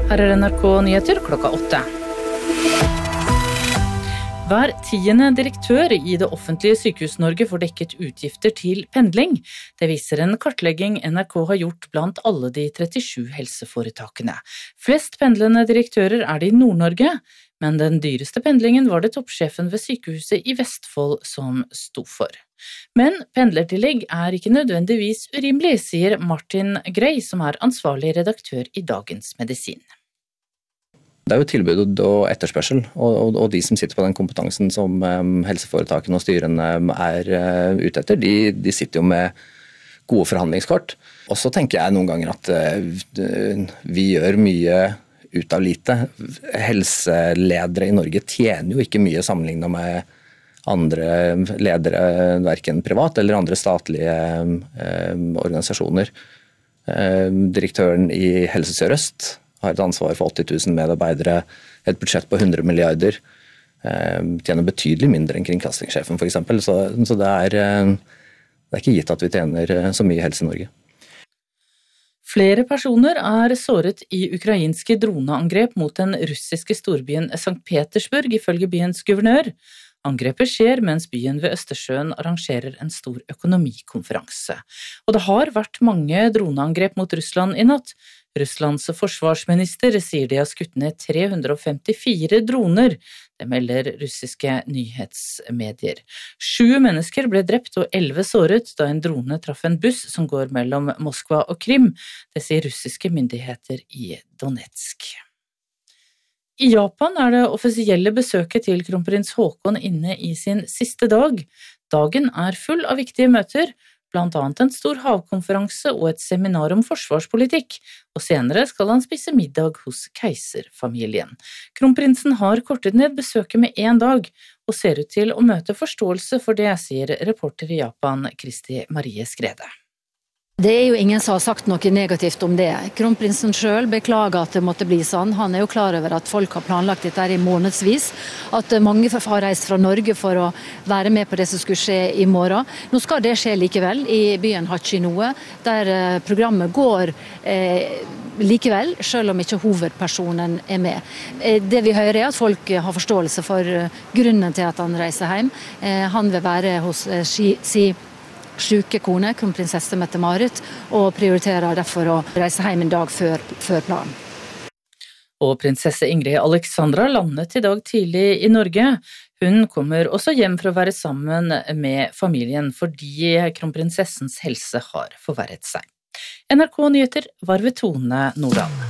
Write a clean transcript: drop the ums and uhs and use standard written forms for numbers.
Her NRK Nyheter klokka 8. Hver 10. direktør i det offentlige sykehus-Norge får dekket utgifter til pendling. Det viser en kartlegging NRK har gjort blant alle de 37 helseforetakene. Flest pendlende direktører det i Nord-Norge, men den dyreste pendlingen var det toppsjefen ved sykehuset i Vestfold som sto for. Men pendlertillegg ikke nødvendigvis urimelig, sier Martin Grey, som ansvarlig redaktør i Dagens Medisin. Det jo tilbud og etterspørsel, og de som sitter på den kompetansen som helseforetakene og styrene ute etter, de sitter jo med gode forhandlingskort. Og så tenker jeg noen ganger at vi gjør mye ut av lite. Helseledere i Norge tjener jo ikke mye sammenlignet med andre ledere, hverken privat eller andre statlige organisasjoner. Direktøren i Helse Sør-Øst har et ansvar for 80 000 medarbeidere, et budsjett på 100 milliarder, tjener betydelig mindre enn kringkastingssjefen for eksempel, så det ikke gitt at vi tjener så mye i Helse Norge. Flere personer såret i ukrainske droneangrep mot den russiske storbyen St. Petersburg, ifølge byens guvernør. Angrepet skjer mens byen ved Østersjøen arrangerer en stor økonomikonferanse. Og det har vært mange droneangrep mot Russland i natt. Russlands forsvarsminister sier de har skutt ned 354 droner, det melder russiske nyhetsmedier. 7 mennesker ble drept og 11 såret da en drone traff en buss som går mellom Moskva og Krim, det sier russiske myndigheter i Donetsk. I Japan det offisielle besøket til kronprins Haakon inne i sin siste dag. Dagen full av viktige møter, blant annet en stor havkonferanse og et seminar om forsvarspolitikk, og senere skal han spise middag hos keiserfamilien. Kronprinsen har kortet ned besøket med 1 dag, og ser ut til å møte forståelse for det, sier reporter i Japan Kristi Marie Skrede. Det jo ingen som har sagt noe negativt om det. Kronprinsen selv beklager at det måtte bli sånn. Han jo klar over at folk har planlagt dette i månedsvis, at mange har reist fra Norge for å være med på det som skulle skje i morgen. Nå skal det skje likevel i byen Hachinohe, der programmet går likevel, selv om ikke hovedpersonen med. Det vi hører at folk har forståelse for grunnen til at han reiser hjem. Han vil være hos si syke kone, kronprinsesse Mette-Marit, og prioriterer derfor å reise hjem en dag før planen. Og prinsesse Ingrid Alexandra landet i dag tidlig i Norge. Hun kommer også hjem for å være sammen med familien, fordi kronprinsessens helse har forverret seg. NRK Nyheter var ved Tone Nordal.